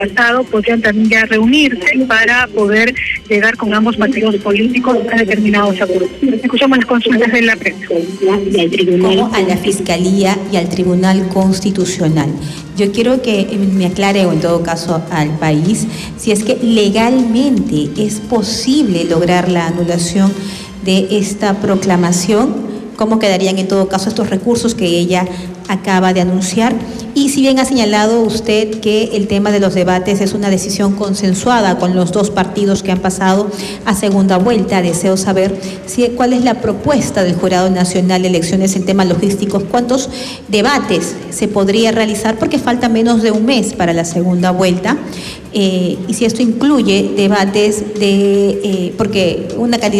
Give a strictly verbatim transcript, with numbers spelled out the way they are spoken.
pasado podrían también ya reunirse para poder llegar con ambos partidos políticos a determinados acuerdos. Escuchamos las consultas de la prensa. Como a la Fiscalía y al Tribunal Constitucional. Yo quiero que me aclare, o en todo caso al país, si es que legalmente es posible lograr la anulación de esta proclamación. ¿Cómo quedarían en todo caso estos recursos que ella acaba de anunciar? Y si bien ha señalado usted que el tema de los debates es una decisión consensuada con los dos partidos que han pasado a segunda vuelta, deseo saber si, cuál es la propuesta del Jurado Nacional de Elecciones en temas logísticos, cuántos debates se podría realizar, porque falta menos de un mes para la segunda vuelta, eh, y si esto incluye debates de, eh, porque una candidata